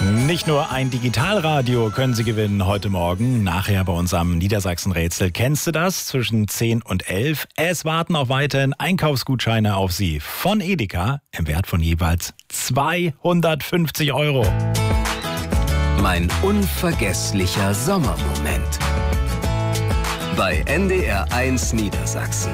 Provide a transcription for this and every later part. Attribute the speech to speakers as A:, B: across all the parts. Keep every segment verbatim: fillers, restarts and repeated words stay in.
A: Nicht nur ein Digitalradio können Sie gewinnen heute Morgen, nachher bei unserem Niedersachsen-Rätsel. Kennst du das? Zwischen zehn und elf. Es warten auch weiterhin Einkaufsgutscheine auf Sie von Edeka im Wert von jeweils zweihundertfünfzig Euro.
B: Mein unvergesslicher Sommermoment bei N D R eins Niedersachsen.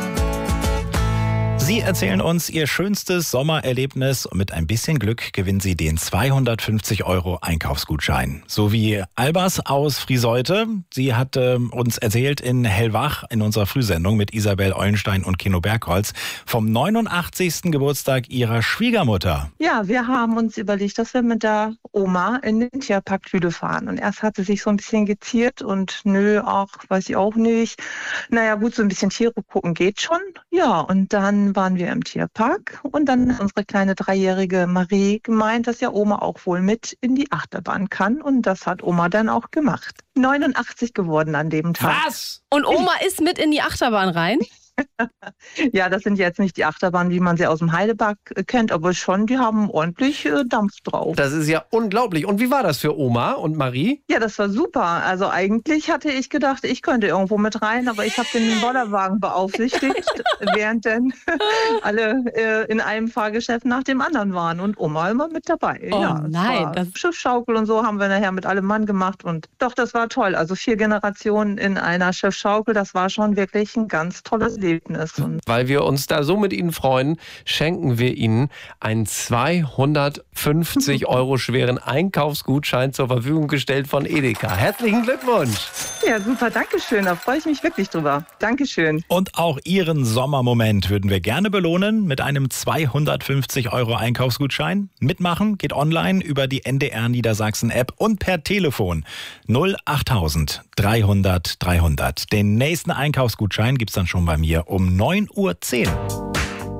A: Sie erzählen uns Ihr schönstes Sommererlebnis und mit ein bisschen Glück gewinnen Sie den zweihundertfünfzig Euro Einkaufsgutschein. So wie Albers aus Frieseute. Sie hat äh, uns erzählt in Hellwach in unserer Frühsendung mit Isabel Eulenstein und Kino Bergholz vom neunundachtzigsten Geburtstag ihrer Schwiegermutter.
C: Ja, wir haben uns überlegt, dass wir mit der Oma in den Tierpark Lüde fahren. Und erst hat sie sich so ein bisschen geziert und nö, auch weiß ich auch nicht. Naja gut, so ein bisschen Tiere gucken geht schon. Ja, und dann waren wir im Tierpark und dann hat unsere kleine dreijährige Marie gemeint, dass ja Oma auch wohl mit in die Achterbahn kann und das hat Oma dann auch gemacht. neunundachtzig geworden an dem Tag.
D: Was? Und Oma ist mit in die Achterbahn rein?
C: Ja, das sind jetzt nicht die Achterbahnen, wie man sie aus dem Heidepark kennt, aber schon, die haben ordentlich äh, Dampf drauf.
E: Das ist ja unglaublich. Und wie war das für Oma und Marie?
C: Ja, das war super. Also eigentlich hatte ich gedacht, ich könnte irgendwo mit rein, aber ich habe den Bollerwagen beaufsichtigt, während dann alle äh, in einem Fahrgeschäft nach dem anderen waren und Oma immer mit dabei.
D: Oh
C: ja,
D: nein. Das
C: Schiffschaukel und so haben wir nachher mit allem Mann gemacht und doch, das war toll. Also vier Generationen in einer Schiffschaukel, das war schon wirklich ein ganz tolles Leben. Und
E: weil wir uns da so mit Ihnen freuen, schenken wir Ihnen einen zweihundertfünfzig Euro schweren Einkaufsgutschein zur Verfügung gestellt von Edeka. Herzlichen Glückwunsch!
C: Ja, super, Dankeschön. Da freue ich mich wirklich drüber. Dankeschön.
A: Und auch Ihren Sommermoment würden wir gerne belohnen mit einem zweihundertfünfzig Euro Einkaufsgutschein. Mitmachen geht online über die N D R Niedersachsen App und per Telefon null achttausend dreihundert dreihundert. Den nächsten Einkaufsgutschein gibt's dann schon bei mir um neun Uhr zehn.